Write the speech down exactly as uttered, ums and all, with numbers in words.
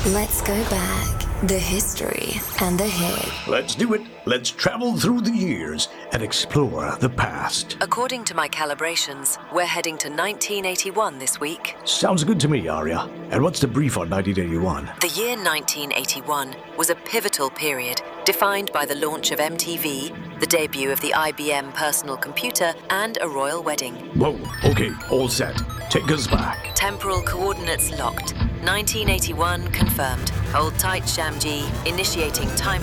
Let's go back. The history and the hit. Let's do it. Let's travel through the years and explore the past. According to my calibrations, we're heading to nineteen eighty-one this week. Sounds good to me, Arya. And what's the brief on nineteen eighty-one? The year nineteen eighty-one was a pivotal period defined by the launch of M T V, the debut of the I B M personal computer, and a royal wedding. Whoa, okay, all set. Take us back. Temporal coordinates locked. nineteen eighty-one confirmed. Hold tight, Shamji. Initiating time